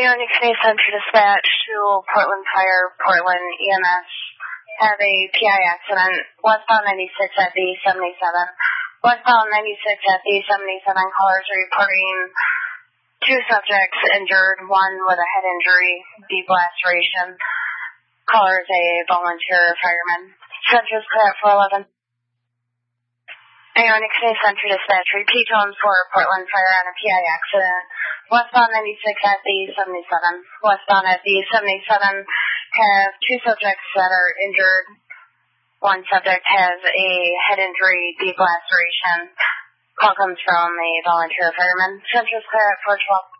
Ionic City Center Dispatch to Portland Fire, Portland EMS. Have a PI accident, westbound 96 at the 77. Westbound 96 at the 77, callers are reporting 2 subjects injured, one with a head injury, deep laceration. Caller is a volunteer fireman. Center's clear at 411. Ionic City Center Dispatch, repeat tones for Portland Fire on a PI accident. Westbound 96 at the 77. Westbound at the 77 have 2 subjects that are injured. One subject has a head injury, deep laceration. Call comes from a volunteer fireman. Center's clear at 412.